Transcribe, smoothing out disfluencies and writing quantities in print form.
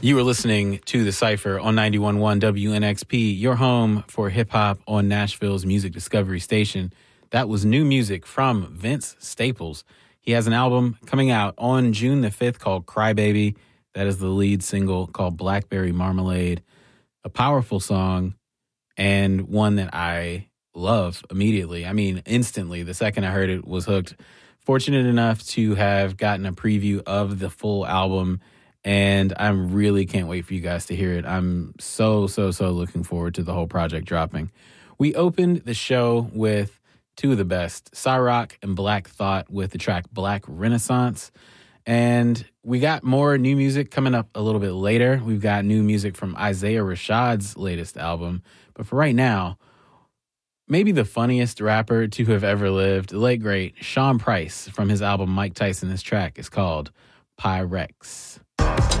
You were listening to The Cypher on 91.1 WNXP, your home for hip-hop on Nashville's music discovery station. That was new music from Vince Staples. He has an album coming out on June the 5th called Crybaby. That is the lead single called Blackberry Marmalade. A powerful song and one that I love immediately. I mean, instantly. The second I heard it, was hooked. Fortunate enough to have gotten a preview of the full album, and I really can't wait for you guys to hear it. I'm so looking forward to the whole project dropping. We opened the show with two of the best, Cyrock and Black Thought, with the track Black Renaissance. And we got more new music coming up a little bit later. We've got new music from Isaiah Rashad's latest album. But for right now, maybe the funniest rapper to have ever lived, the late great Sean Price, from his album Mike Tyson. This track is called Pyrex.